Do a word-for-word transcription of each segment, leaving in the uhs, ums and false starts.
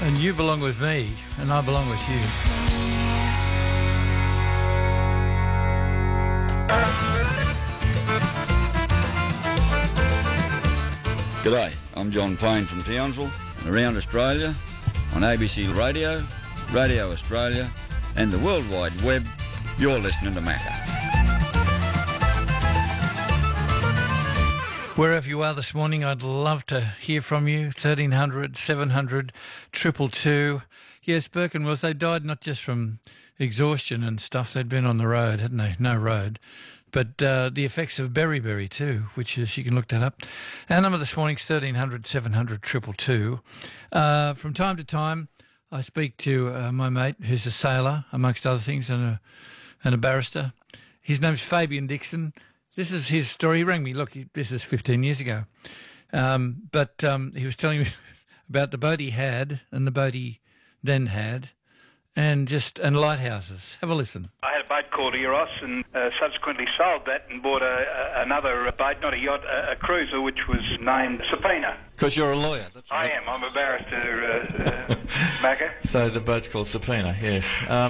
And you belong with me, and I belong with you. G'day, I'm John Payne from Townsville and around Australia on A B C Radio, Radio Australia and the World Wide Web. You're listening to Macca. Wherever you are this morning, I'd love to hear from you. thirteen hundred, seven hundred, two two two. Yes, Burke and Wills, they died not just from exhaustion and stuff. They'd been on the road, hadn't they? No road. But uh, the effects of beriberi too, which is, you can look that up. Our number this morning is thirteen hundred, seven hundred, two two two. Uh, from time to time, I speak to uh, my mate, who's a sailor, amongst other things, and a, and a barrister. His name's Fabian Dixon. This is his story. He rang me, look, he, this is fifteen years ago. Um, but um, he was telling me about the boat he had and the boat he then had, and just and lighthouses. Have a listen. I had a boat called Eros and uh, subsequently sold that and bought a, a, another boat, not a yacht, a, a cruiser, which was named Sapina. Because you're a lawyer. That's right. I am. I'm a barrister, uh, uh, Macca. So the boat's called Sapina, yes. Um,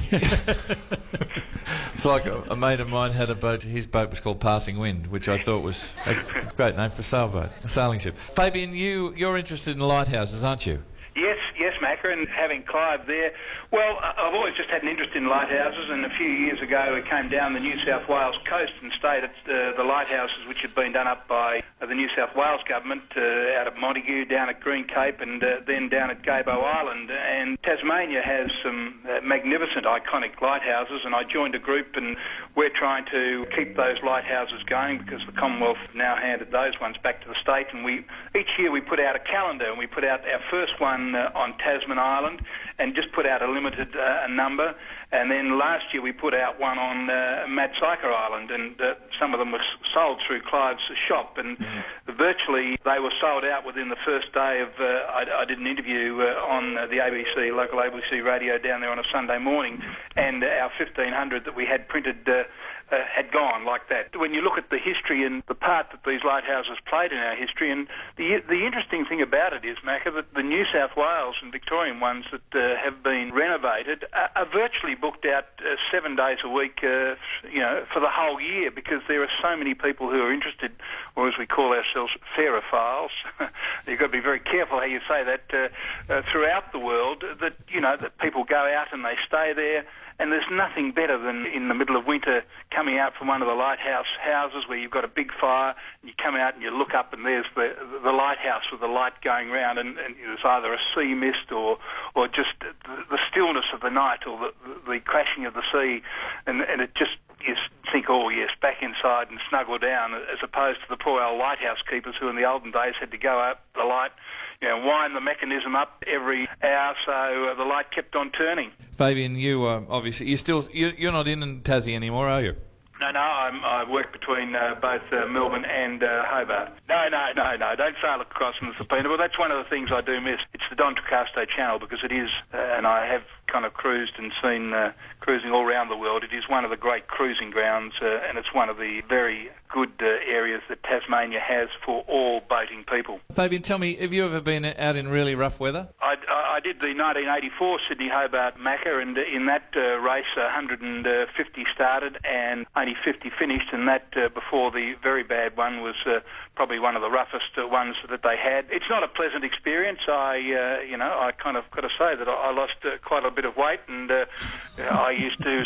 it's like a, a mate of mine had a boat. His boat was called Passing Wind, which I thought was a great name for a sailboat, a sailing ship. Fabian, you, you're interested in lighthouses, aren't you? Yes, yes, Macca, and having Clive there. Well, I've always just had an interest in lighthouses, and a few years ago we came down the New South Wales coast and stayed at uh, the lighthouses which had been done up by uh, the New South Wales government uh, out at Montague, down at Green Cape, and uh, then down at Gabo Island. And Tasmania has some uh, magnificent, iconic lighthouses, and I joined a group, and we're trying to keep those lighthouses going because the Commonwealth now handed those ones back to the state, and we each year we put out a calendar, and we put out our first one Uh, on Tasman Island and just put out a limited uh, number, and then last year we put out one on uh, Matsika Island, and uh, some of them were sold through Clive's shop, and mm. virtually they were sold out within the first day of uh, I, I did an interview uh, on uh, the A B C, local A B C radio down there on a Sunday morning, and our fifteen hundred that we had printed uh, Uh, had gone like that. When you look at the history and the part that these lighthouses played in our history, and the the interesting thing about it is, Macca, that the New South Wales and Victorian ones that uh, have been renovated are, are virtually booked out uh, seven days a week, uh, you know, for the whole year, because there are so many people who are interested, or as we call ourselves, fairophiles. You've got to be very careful how you say that uh, uh, throughout the world. That you know that people go out and they stay there. And there's nothing better than in the middle of winter coming out from one of the lighthouse houses where you've got a big fire, and you come out and you look up and there's the, the lighthouse with the light going round, and, and there's either a sea mist or, or just the, the stillness of the night, or the, the crashing of the sea, and, and it just, you think, oh yes, back inside and snuggle down, as opposed to the poor old lighthouse keepers who in the olden days had to go up the light, you know, wind the mechanism up every hour so uh, the light kept on turning. Fabian, you uh, obviously you still you, you're not in Tassie anymore, are you? No, no, I'm, I work between uh, both uh, Melbourne and uh, Hobart. No, no, no, no, don't sail across from the Sapina. Well, that's one of the things I do miss. It's the Don Tricasto Channel, because it is, uh, and I have kind of cruised and seen uh, cruising all around the world. It is one of the great cruising grounds, uh, and it's one of the very good uh, areas that Tasmania has for all boating people. Fabian, tell me, have you ever been out in really rough weather? I, I did the nineteen eighty-four Sydney-Hobart Macca, and in that uh, race one hundred fifty started and only fifty finished, and that uh, before the very bad one was uh, probably one of the roughest uh, ones that they had. It's not a pleasant experience. I, uh, you know, I kind of got to say that I, I lost uh, quite a bit of weight, and uh, I used to